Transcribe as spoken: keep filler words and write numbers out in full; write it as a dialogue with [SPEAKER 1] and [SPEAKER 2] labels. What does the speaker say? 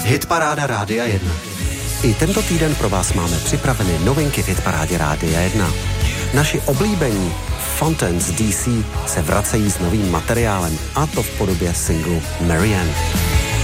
[SPEAKER 1] Hitparáda Rádia jedna. I tento týden pro vás máme připraveny novinky v Hitparádě Rádia jedna. Naši oblíbení Fountains D C se vracejí s novým materiálem, a to v podobě singlu Marianne.